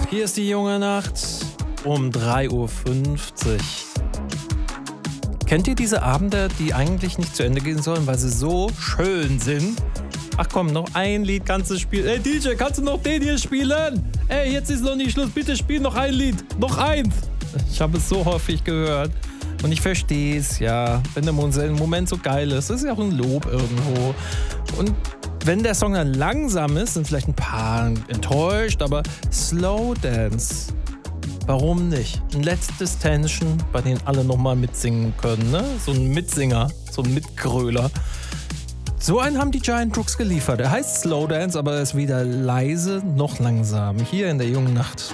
Hier ist die junge Nacht um 3:50 Uhr. Kennt ihr diese Abende, die eigentlich nicht zu Ende gehen sollen, weil sie so schön sind? Ach komm, noch ein Lied kannst du spielen. Ey DJ, kannst du noch den hier spielen? Ey, jetzt ist noch nicht Schluss. Bitte spiel noch ein Lied. Noch eins. Ich habe es so häufig gehört. Und ich verstehe es, ja. Wenn der Moment so geil ist, ist ja auch ein Lob irgendwo. Und wenn der Song dann langsam ist, sind vielleicht ein paar enttäuscht, aber Slow Dance, warum nicht? Ein letztes Tension, bei dem alle nochmal mitsingen können, ne? So ein Mitsinger, so ein Mitgröler. So einen haben die Giant Rooks geliefert. Er heißt Slow Dance, aber er ist weder leise noch langsam. Hier in der jungen Nacht.